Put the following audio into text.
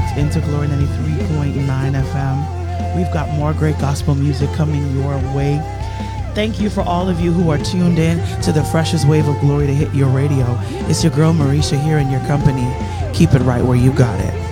tuned into Glory 93.9 FM. We've got more great gospel music coming your way. Thank you for all of you who are tuned in to the freshest wave of glory to hit your radio. It's your girl Marisha here in your company. Keep it right where you got it.